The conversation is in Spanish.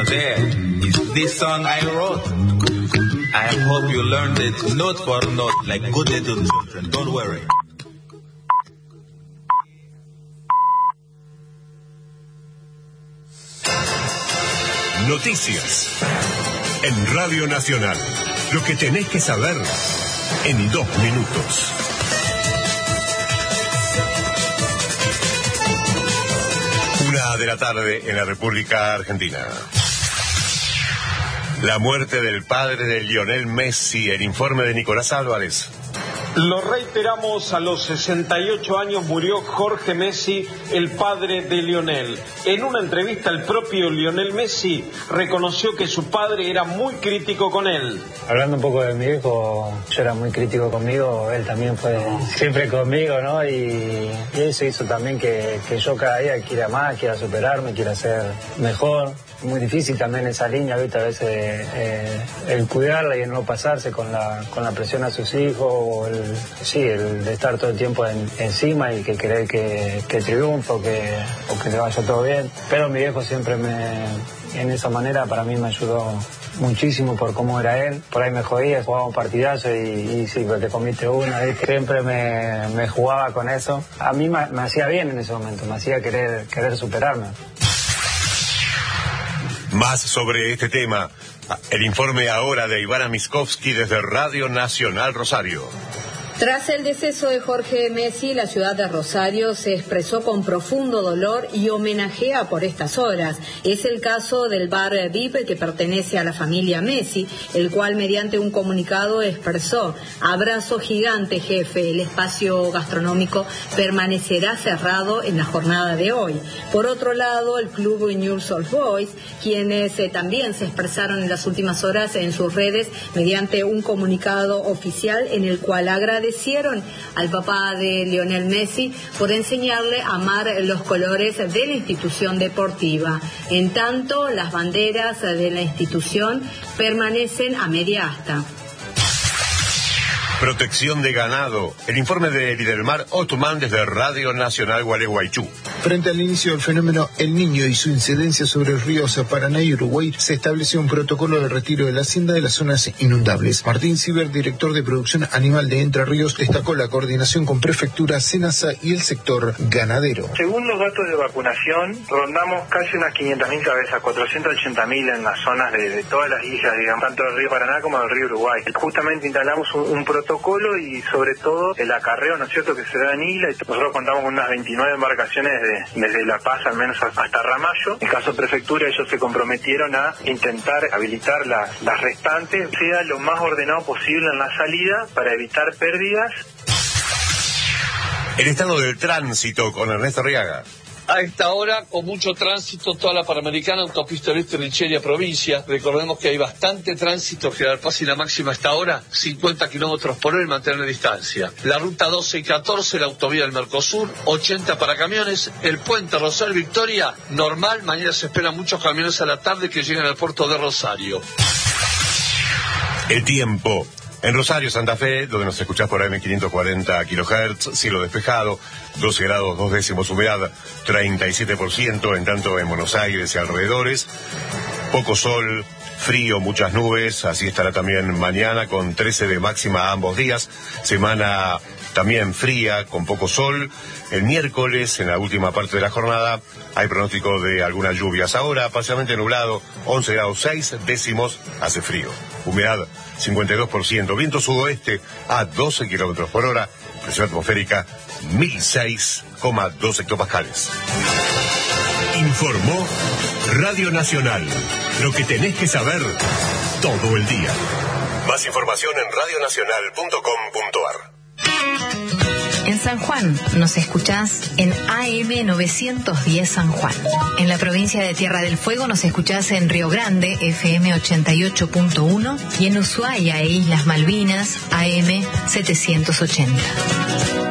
there is this song I wrote. I hope you learned it note for note like good little children. Don't worry. Noticias en Radio Nacional. Lo que tenés que saber en 2 minutos. Una de la tarde en la República Argentina. La muerte del padre de Lionel Messi, el informe de Nicolás Álvarez. Lo reiteramos, a los 68 años murió Jorge Messi, el padre de Lionel. En una entrevista, el propio Lionel Messi reconoció que su padre era muy crítico con él. Hablando un poco de mi viejo, yo era muy crítico conmigo, él también fue siempre conmigo, ¿no? Y eso hizo también que yo cada día quiera más, quiera superarme, quiera ser mejor. Muy difícil también esa línea, ¿viste? A veces el cuidarla y el no pasarse con la presión a sus hijos, o el de estar todo el tiempo encima y que querer que triunfe o que le vaya todo bien. Pero mi viejo siempre en esa manera para mí me ayudó muchísimo por cómo era él. Por ahí me jodía, jugaba un partidazo y sí, pero te comiste una, ¿viste? Siempre me jugaba con eso. A mí me hacía bien en ese momento, me hacía querer superarme. Más sobre este tema, el informe ahora de Ivana Miskovsky desde Radio Nacional Rosario. Tras el deceso de Jorge Messi, la ciudad de Rosario se expresó con profundo dolor y homenajea por estas horas. Es el caso del bar VIP que pertenece a la familia Messi, el cual mediante un comunicado expresó: abrazo gigante, jefe, el espacio gastronómico permanecerá cerrado en la jornada de hoy. Por otro lado, el club Newell's Old Boys, quienes también se expresaron en las últimas horas en sus redes mediante un comunicado oficial en el cual agradecieron al papá de Lionel Messi por enseñarle a amar los colores de la institución deportiva. En tanto, las banderas de la institución permanecen a media asta. Protección de ganado. El informe de Lidelmar Othman desde Radio Nacional Gualeguaychú. Frente al inicio del fenómeno El Niño y su incidencia sobre los ríos Paraná y Uruguay, se estableció un protocolo de retiro de la hacienda de las zonas inundables. Martín Ciber, director de producción animal de Entre Ríos, destacó la coordinación con Prefectura, Senasa y el sector ganadero. Según los datos de vacunación, rondamos casi unas 500.000 cabezas, 480.000 en las zonas de todas las islas, digamos, tanto del río Paraná como del río Uruguay. Justamente instalamos un protocolo y sobre todo el acarreo, ¿no es cierto?, que se da en isla. Nosotros contamos con unas 29 embarcaciones desde La Paz al menos hasta Ramallo. En el caso de Prefectura, ellos se comprometieron a intentar habilitar las restantes, sea lo más ordenado posible en la salida para evitar pérdidas. El estado del tránsito con Ernesto Arriaga. A esta hora, con mucho tránsito, toda la Panamericana, autopista Oeste, Richeria, provincia. Recordemos que hay bastante tránsito, General Paz y la máxima hasta ahora, 50 kilómetros por hora y mantener distancia. La ruta 12 y 14, la autovía del Mercosur, 80 para camiones. El puente Rosario Victoria, normal. Mañana se esperan muchos camiones a la tarde que lleguen al puerto de Rosario. El tiempo. En Rosario, Santa Fe, donde nos escuchás por AM 540 kHz, cielo despejado, 12 grados 2 décimos humedad, 37%, en tanto en Buenos Aires y alrededores, poco sol, frío, muchas nubes, así estará también mañana con 13 de máxima ambos días, semana también fría, con poco sol. El miércoles, en la última parte de la jornada, hay pronóstico de algunas lluvias. Ahora, parcialmente nublado, 11 grados 6 décimos, hace frío. Humedad, 52%. Viento sudoeste a 12 kilómetros por hora. Presión atmosférica, 1006,2 hectopascales. Informó Radio Nacional. Lo que tenés que saber todo el día. Más información en radionacional.com.ar. En San Juan nos escuchás en AM 910 San Juan. En la provincia de Tierra del Fuego nos escuchás en Río Grande, FM 88.1, y en Ushuaia e Islas Malvinas, AM 780.